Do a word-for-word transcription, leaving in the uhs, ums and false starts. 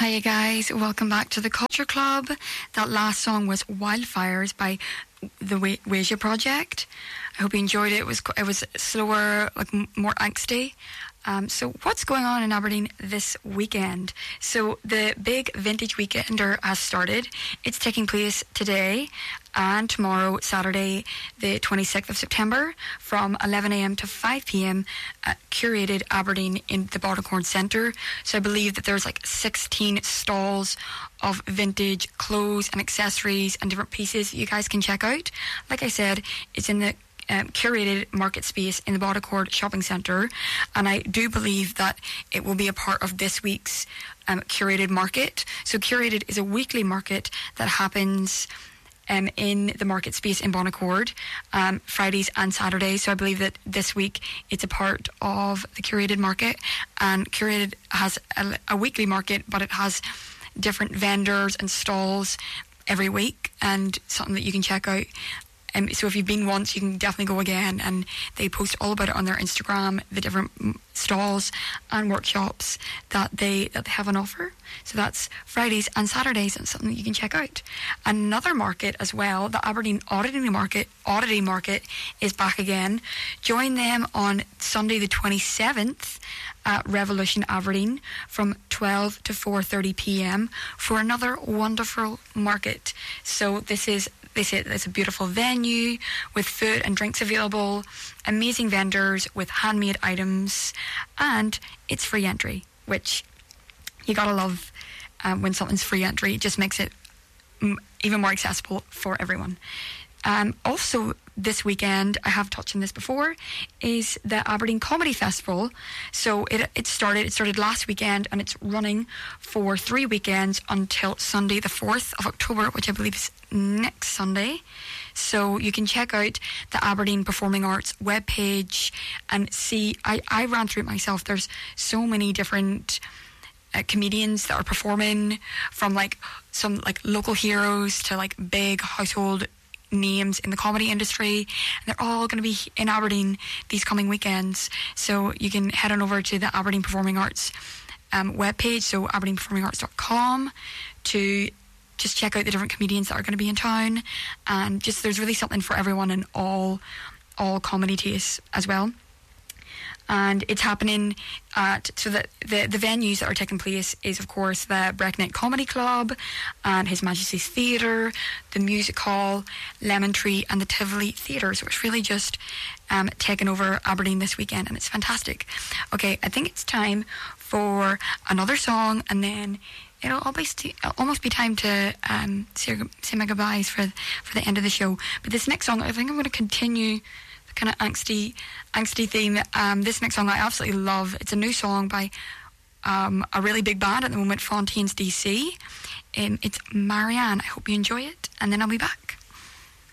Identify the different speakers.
Speaker 1: Hiya guys, welcome back to the Culture Club. That last song was Wildfires by the Wasia Project. I hope you enjoyed it. It was it was slower, like m- more angsty. Um, so what's going on in Aberdeen this weekend? So the big Vintage Weekender has started. It's taking place today and tomorrow, Saturday, the twenty-sixth of September, from eleven a.m. to five p.m. at Curated Aberdeen in the Barleycorn Centre. So I believe that there's like sixteen stalls of vintage clothes and accessories and different pieces you guys can check out. Like I said, it's in the Um, curated market space in the Barleycorn Shopping Centre, and I do believe that it will be a part of this week's um, curated market. So curated is a weekly market that happens um, in the market space in Barleycorn, um, Fridays and Saturdays. So I believe that this week it's a part of the curated market, and curated has a, a weekly market, but it has different vendors and stalls every week, and something that you can check out. Um, so if you've been once, you can definitely go again, and they post all about it on their Instagram, the different stalls and workshops that they that they have on offer. So that's Fridays and Saturdays, and something that you can check out. Another market as well, the Aberdeen Oddity Market, Oddity Market is back again. Join them on Sunday the twenty-seventh at Revolution Aberdeen from twelve to four thirty p.m. for another wonderful market. So this is They say it's a beautiful venue with food and drinks available, amazing vendors with handmade items, and it's free entry, which you gotta love um, when something's free entry. It just makes it m- even more accessible for everyone. Um, also, this weekend, I have touched on this before, is the Aberdeen Comedy Festival. So it it started it started last weekend, and it's running for three weekends until Sunday the fourth of October, which I believe is next Sunday. So you can check out the Aberdeen Performing Arts webpage and see. I, I ran through it myself. There's so many different uh, comedians that are performing, from like some like local heroes to like big household names in the comedy industry, and they're all going to be in Aberdeen these coming weekends. So you can head on over to the Aberdeen Performing Arts um, webpage, so aberdeen performing arts dot com, to just check out the different comedians that are going to be in town, and just there's really something for everyone in all all comedy tastes as well. And it's happening at, so the, the, the venues that are taking place is, of course, the Breckneck Comedy Club and His Majesty's Theatre, the Music Hall, Lemon Tree, and the Tivoli Theatre. So it's really just um, taking over Aberdeen this weekend, and it's fantastic. Okay, I think it's time for another song, and then it'll almost, almost be time to um, say, say my goodbyes for, for the end of the show. But this next song, I think I'm going to continue kind of angsty angsty theme. Um, this next song I absolutely love. It's a new song by um, a really big band at the moment, Fontaines D C. Um, it's Marianne. I hope you enjoy it, and then I'll be back.